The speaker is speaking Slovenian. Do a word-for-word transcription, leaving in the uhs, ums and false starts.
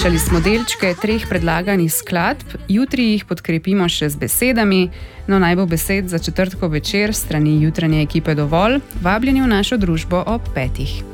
Slišali smo delčke treh predlaganih skladb, jutri jih podkrepimo še z besedami, no naj bo besed za četrtkov večer strani jutranje ekipe dovolj, vabljeni v našo družbo ob petih.